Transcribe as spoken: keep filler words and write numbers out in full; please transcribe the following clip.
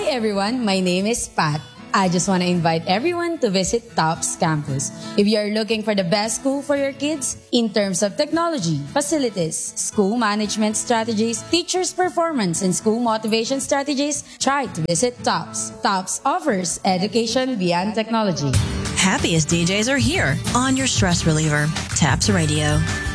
everyone, my name is Pat. I just want to invite everyone to visit TOPS Campus. If you are looking for the best school for your kids in terms of technology, facilities, school management strategies, teachers' performance, and school motivation strategies, try to visit TOPS. TOPS offers education beyond technology. Happiest D Js are here on your stress reliever, TAPS Radio.